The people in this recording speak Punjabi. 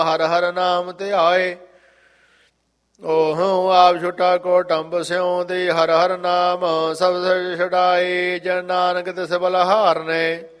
ਹਰ ਹਰ ਨਾਮ ਧਿਆਏ। ਓਹੋ ਆਪ ਛੁਟਾ ਕੋ ਟੰਬ ਸਿਉ ਦੇ ਹਰ ਹਰ ਨਾਮ ਸਬਦ ਛਡਾਏ। ਜਨ ਨਾਨਕ ਤਿਸ ਬਲਹਾਰਨੇ